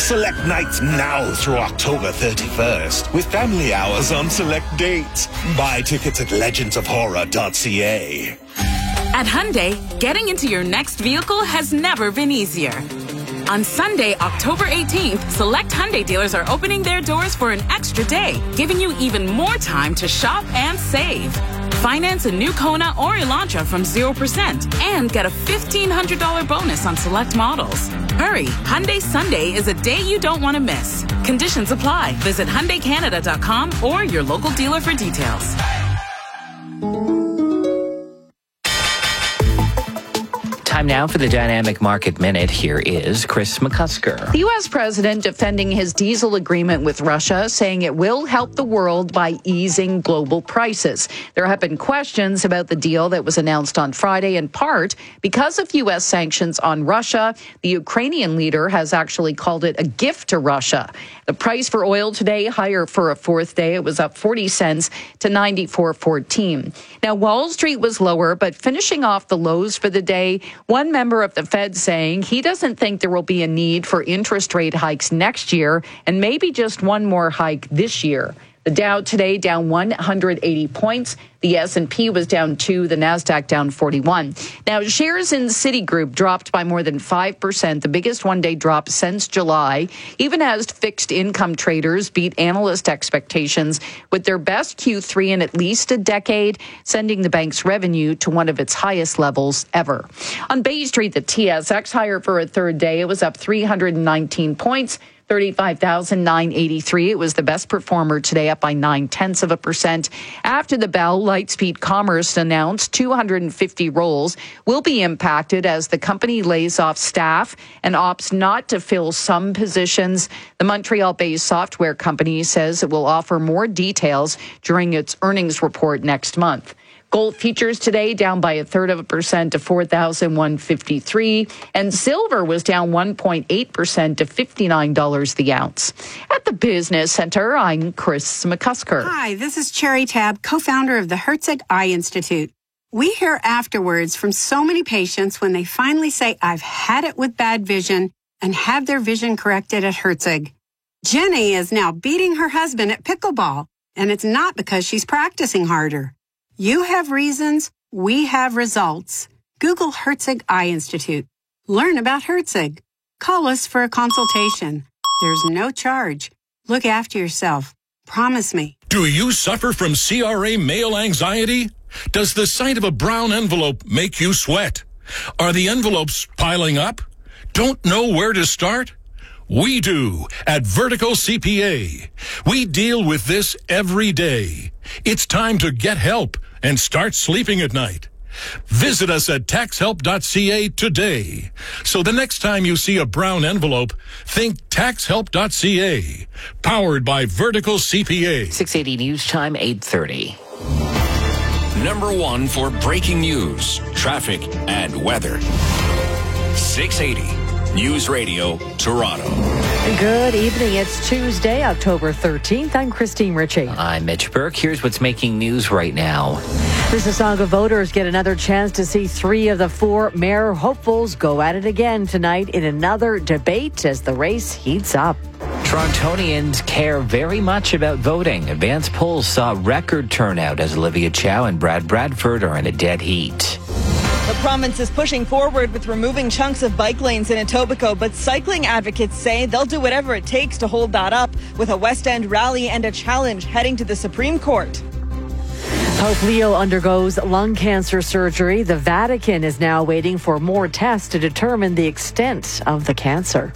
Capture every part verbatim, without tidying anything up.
Select nights now through October thirty-first with family hours on select dates. Buy tickets at legends of horror dot c a. At Hyundai, getting into your next vehicle has never been easier. On Sunday, October eighteenth, select Hyundai dealers are opening their doors for an extra day, giving you even more time to shop and save. Finance a new Kona or Elantra from zero percent and get a fifteen hundred dollars bonus on select models. Hurry, Hyundai Sunday is a day you don't want to miss. Conditions apply. Visit Hyundai Canada dot com or your local dealer for details. Time now for the Dynamic Market Minute. Here is Chris McCusker. The U S president defending his diesel agreement with Russia, saying it will help the world by easing global prices. There have been questions about the deal that was announced on Friday, in part because of U S sanctions on Russia. The Ukrainian leader has actually called it a gift to Russia. The price for oil today higher for a fourth day. It was up forty cents to ninety-four fourteen. Now, Wall Street was lower, but finishing off the lows for the day. One member of the Fed saying he doesn't think there will be a need for interest rate hikes next year and maybe just one more hike this year. The Dow today down one hundred eighty points. The S and P was down two. The Nasdaq down forty-one. Now, shares in Citigroup dropped by more than five percent, the biggest one-day drop since July, even as fixed income traders beat analyst expectations with their best Q three in at least a decade, sending the bank's revenue to one of its highest levels ever. On Bay Street, the T S X higher for a third day. It was up three hundred nineteen points. thirty-five thousand nine hundred eighty-three. It was the best performer today, up by nine tenths of a percent. After the bell, Lightspeed Commerce announced two hundred fifty roles will be impacted as the company lays off staff and opts not to fill some positions. The Montreal-based software company says it will offer more details during its earnings report next month. Gold futures today down by a third of a percent to four thousand one hundred fifty-three, and silver was down one point eight percent to fifty-nine dollars the ounce. At the Business Center, I'm Chris McCusker. Hi, this is Cherry Tab, co-founder of the Herzig Eye Institute. We hear afterwards from so many patients when they finally say, I've had it with bad vision, and have their vision corrected at Herzig. Jenny is now beating her husband at pickleball, and it's not because she's practicing harder. You have reasons, we have results. Google Herzig Eye Institute. Learn about Herzig. Call us for a consultation. There's no charge. Look after yourself. Promise me. Do you suffer from C R A male anxiety? Does the sight of a brown envelope make you sweat? Are the envelopes piling up? Don't know where to start? We do at Vertical C P A. We deal with this every day. It's time to get help and start sleeping at night. Visit us at tax help dot c a today. So the next time you see a brown envelope, think tax help dot c a. Powered by Vertical C P A. six eighty News Time, eight thirty. Number one for breaking news, traffic, and weather. six eighty News Radio, Toronto. Good evening. It's Tuesday, October thirteenth. I'm Christine Ritchie. I'm Mitch Burke. Here's what's making news right now. Mississauga voters get another chance to see three of the four mayor hopefuls go at it again tonight in another debate as the race heats up. Torontonians care very much about voting. Advanced polls saw record turnout as Olivia Chow and Brad Bradford are in a dead heat. The province is pushing forward with removing chunks of bike lanes in Etobicoke, but cycling advocates say they'll do whatever it takes to hold that up with a West End rally and a challenge heading to the Supreme Court. Pope Leo undergoes lung cancer surgery. The Vatican is now waiting for more tests to determine the extent of the cancer.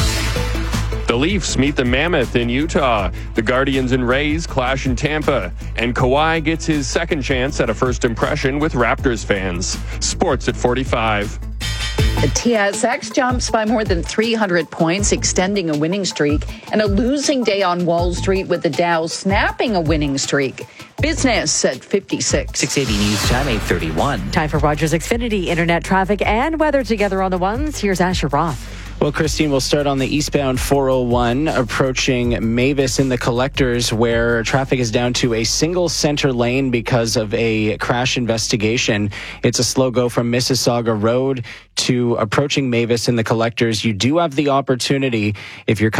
The Leafs meet the Mammoth in Utah. The Guardians and Rays clash in Tampa. And Kawhi gets his second chance at a first impression with Raptors fans. Sports at forty-five. The T S X jumps by more than three hundred points, extending a winning streak, and a losing day on Wall Street with the Dow snapping a winning streak. Business at fifty-six. six eighty News Time, eight thirty-one. Time for Rogers Xfinity, internet traffic and weather together on the ones. Here's Asher Roth. Well, Christine, we'll start on the eastbound four oh one approaching Mavis in the collectors, where traffic is down to a single center lane because of a crash investigation. It's a slow go from Mississauga Road to approaching Mavis in the collectors. You do have the opportunity, if you're